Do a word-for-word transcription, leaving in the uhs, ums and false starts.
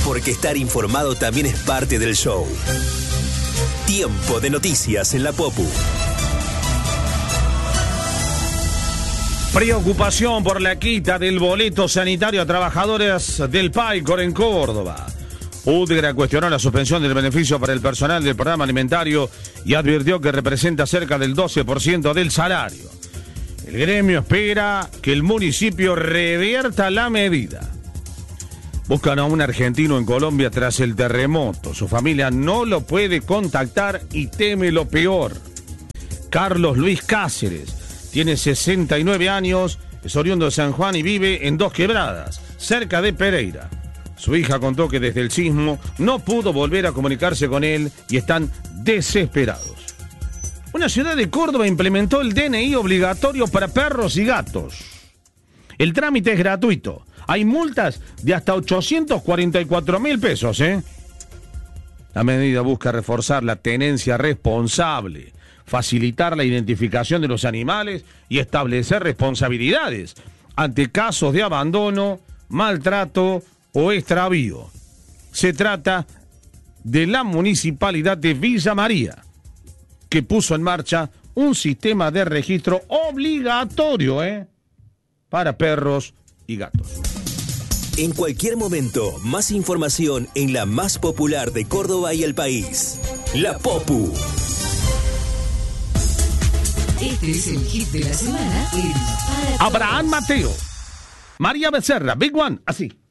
porque estar informado también es parte del show. Tiempo de noticias en la Popu. Preocupación por la quita del boleto sanitario a trabajadores del PAICOR en Córdoba. UTGRA cuestionó la suspensión del beneficio para el personal del programa alimentario y advirtió que representa cerca del doce por ciento del salario. El gremio espera que el municipio revierta la medida. Buscan a un argentino en Colombia tras el terremoto. Su familia no lo puede contactar y teme lo peor. Carlos Luis Cáceres tiene sesenta y nueve años, es oriundo de San Juan y vive en Dos Quebradas, cerca de Pereira. Su hija contó que desde el sismo no pudo volver a comunicarse con él y están desesperados. Una ciudad de Córdoba implementó el D N I obligatorio para perros y gatos. El trámite es gratuito. Hay multas de hasta ochocientos cuarenta y cuatro mil pesos, ¿eh? La medida busca reforzar la tenencia responsable, facilitar la identificación de los animales y establecer responsabilidades ante casos de abandono, maltrato o extravío. Se trata de la municipalidad de Villa María, que puso en marcha un sistema de registro obligatorio, ¿eh? para perros y gatos. En cualquier momento, más información en la más popular de Córdoba y el país. La Popu. Este es el hit de la semana. El Abraham Mateo, María Becerra, Big One, así.